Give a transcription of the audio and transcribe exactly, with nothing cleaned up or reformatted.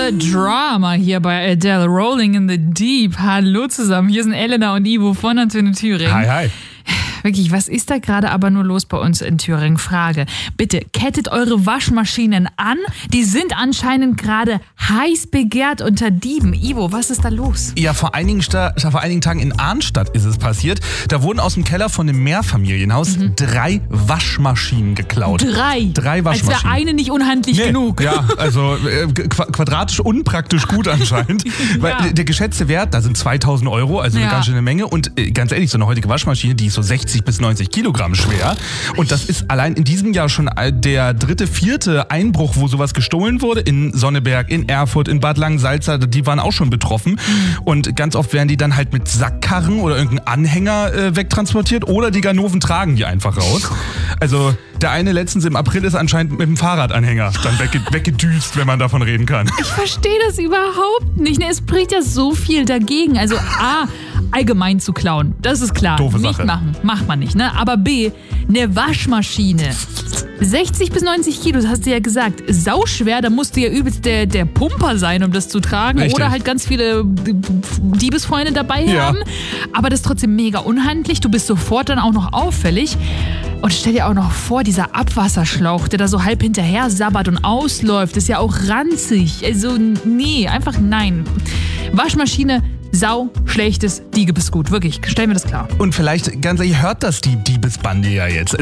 the Drama hier bei Adele, Rolling in the Deep. Hallo zusammen, hier sind Elena und Ivo von Antenne Thüringen. Hi, hi. Wirklich, was ist da gerade aber nur los bei uns in Thüringen? Frage. Bitte, kettet eure Waschmaschinen an. Die sind anscheinend gerade heiß begehrt unter Dieben. Ivo, was ist da los? Ja, vor einigen, Sta- vor einigen Tagen in Arnstadt ist es passiert. Da wurden aus dem Keller von einem Mehrfamilienhaus mhm. drei Waschmaschinen geklaut. Drei? Drei Waschmaschinen. Als wäre eine nicht unhandlich nee, genug. Ja, also äh, qu- quadratisch unpraktisch gut anscheinend. ja. Weil der geschätzte Wert, da sind zweitausend Euro, also ja. eine ganz schöne Menge. Und äh, ganz ehrlich, so eine heutige Waschmaschine, die ist so sechzig bis neunzig Kilogramm schwer. Und das ist allein in diesem Jahr schon der dritte, vierte Einbruch, wo sowas gestohlen wurde. In Sonneberg, in Erfurt, in Bad Langensalza, die waren auch schon betroffen. Und ganz oft werden die dann halt mit Sackkarren oder irgendeinem Anhänger äh, wegtransportiert oder die Ganoven tragen die einfach raus. Also der eine letztens im April ist anscheinend mit dem Fahrradanhänger dann wegge- weggedüst, wenn man davon reden kann. Ich verstehe das überhaupt nicht. Es spricht ja so viel dagegen. Also A, allgemein zu klauen, das ist klar. Doofe nicht Sache. machen, macht man nicht. Ne? Aber B, eine Waschmaschine. sechzig bis neunzig Kilo, das hast du ja gesagt. Sauschwer, da musst du ja übelst der, der Pumper sein, um das zu tragen. Richtig. Oder halt ganz viele Diebesfreunde dabei Ja. haben. Aber das ist trotzdem mega unhandlich. Du bist sofort dann auch noch auffällig. Und stell dir auch noch vor, dieser Abwasserschlauch, der da so halb hinterher sabbert und ausläuft, ist ja auch ranzig. Also nee, einfach nein. Waschmaschine, sau, schlechtes Diegebisgut. Wirklich, stell mir das klar. Und vielleicht, ganz ehrlich, hört das die Diebesbande ja jetzt.